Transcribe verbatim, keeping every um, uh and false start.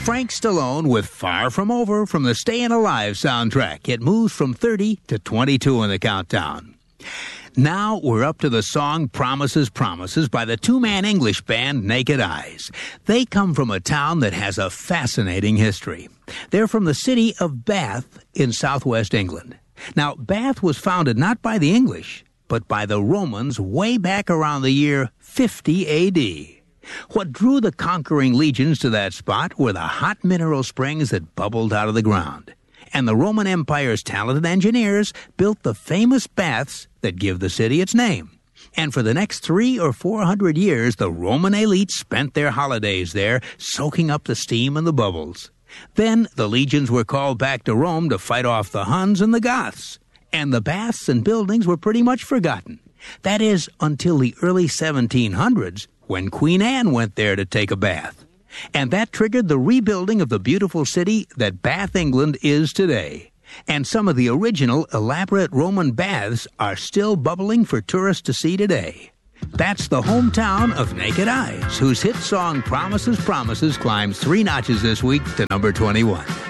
Frank Stallone with Far From Over from the Stayin' Alive soundtrack. It moves from thirty to twenty-two in the countdown. Now we're up to the song Promises, Promises by the two-man English band Naked Eyes. They come from a town that has a fascinating history. They're from the city of Bath in southwest England. Now, Bath was founded not by the English, but by the Romans way back around the year fifty A D. What drew the conquering legions to that spot were the hot mineral springs that bubbled out of the ground. And the Roman Empire's talented engineers built the famous baths that give the city its name. And for the next three or four hundred years, the Roman elite spent their holidays there, soaking up the steam and the bubbles. Then the legions were called back to Rome to fight off the Huns and the Goths. And the baths and buildings were pretty much forgotten. That is, until the early seventeen hundreds, when Queen Anne went there to take a bath. And that triggered the rebuilding of the beautiful city that Bath, England is today. And some of the original elaborate Roman baths are still bubbling for tourists to see today. That's the hometown of Naked Eyes, whose hit song Promises, Promises climbs three notches this week to number twenty-one.